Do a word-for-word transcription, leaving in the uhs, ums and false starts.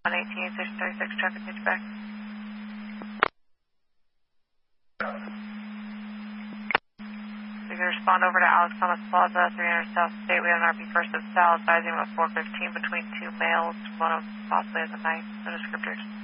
one eighteen, station thirty-six, traffic needs back. You can respond over to Alex Thomas Plaza, three hundred South State. We have an R P first of Sal advising about four fifteen between two males, one of them possibly in the night. No descriptors.